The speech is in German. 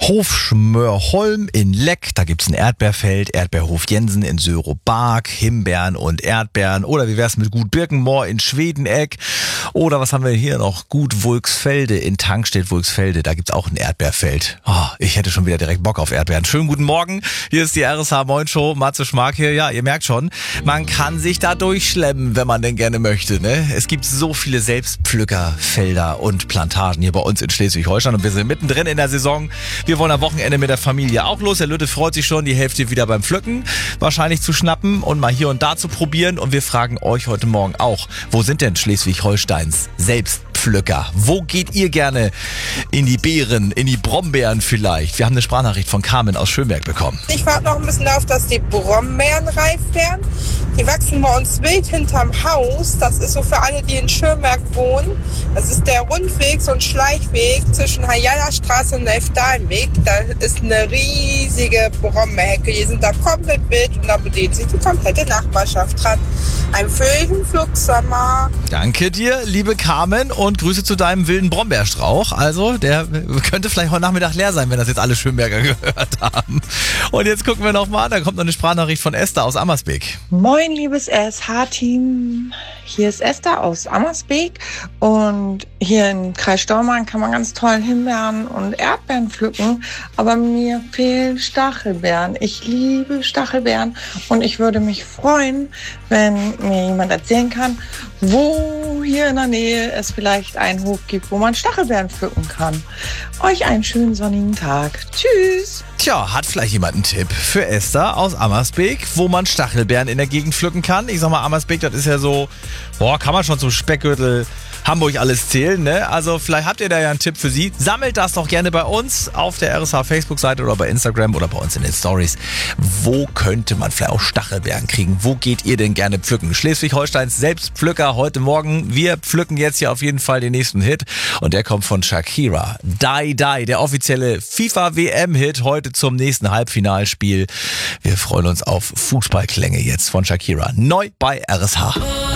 Hofschmörholm in Leck, da gibt's ein Erdbeerfeld, Erdbeerhof Jensen in Sörow-Barg, Himbeeren und Erdbeeren. Oder wie wär's mit Gut Birkenmoor in Schwedeneck? Oder was haben wir hier noch? Gut Wulksfelde in Tankstedt-Wulksfelde, da gibt's auch ein Erdbeerfeld. Oh, ich hätte schon wieder direkt Bock auf Erdbeeren. Schönen guten Morgen, hier ist die RSH Moin Show, Matze Schmark hier. Ja, ihr merkt schon, man kann sich da durchschlemmen, wenn man denn gerne möchte, ne? Es gibt so viele Selbstpflückerfelder und Plantagen hier bei uns in Schleswig-Holstein und wir sind mittendrin in der Saison. Wir wollen am Wochenende mit der Familie auch los. Herr Lütte freut sich schon, die Hälfte wieder beim Pflücken wahrscheinlich zu schnappen und mal hier und da zu probieren. Und wir fragen euch heute Morgen auch, wo sind denn Schleswig-Holsteins Selbstpflücker? Wo geht ihr gerne in die Beeren, in die Brombeeren vielleicht? Wir haben eine Sprachnachricht von Carmen aus Schönberg bekommen. Ich warte noch ein bisschen darauf, dass die Brombeeren reif werden. Die wachsen bei uns wild hinterm Haus. Das ist so für alle, die in Schönberg wohnen. Das ist der Rundweg, so ein Schleichweg zwischen Hayala-Straße und Elfdalenweg. Da ist eine riesige Brombeerhecke. Die sind da komplett wild und da bedient sich die komplette Nachbarschaft dran. Ein Flugssommer. Danke dir, liebe Carmen, und Grüße zu deinem wilden Brombeerstrauch. Also, der könnte vielleicht heute Nachmittag leer sein, wenn das jetzt alle Schönberger gehört haben. Und jetzt gucken wir nochmal, da kommt noch eine Sprachnachricht von Esther aus Ammersbeek. Moin, liebes RSH-Team. Hier ist Esther aus Ammersbeek und hier in Kreis Stormarn kann man ganz toll Himbeeren und Erdbeeren pflücken, aber mir fehlen Stachelbeeren. Ich liebe Stachelbeeren und ich würde mich freuen, wenn mir jemand erzählen kann, wo hier in der Nähe es vielleicht einen Hof gibt, wo man Stachelbeeren pflücken kann. Euch einen schönen sonnigen Tag. Tschüss! Tja, hat vielleicht jemand einen Tipp für Esther aus Ammersbeek, wo man Stachelbeeren in der Gegend pflücken kann? Ich sag mal, Ammersbeek, das ist ja so, kann man schon zum Speckgürtel Hamburg alles zählen, ne? Also vielleicht habt ihr da ja einen Tipp für sie. Sammelt das doch gerne bei uns auf der RSH Facebook-Seite oder bei Instagram oder bei uns in den Stories. Wo könnte man vielleicht auch Stachelbeeren kriegen? Wo geht ihr denn gerne pflücken? Schleswig-Holsteins Selbstpflücker heute Morgen. Wir pflücken jetzt hier auf jeden Fall den nächsten Hit und der kommt von Shakira. Die Die, der offizielle FIFA-WM-Hit heute zum nächsten Halbfinalspiel. Wir freuen uns auf Fußballklänge jetzt von Shakira. Neu bei RSH.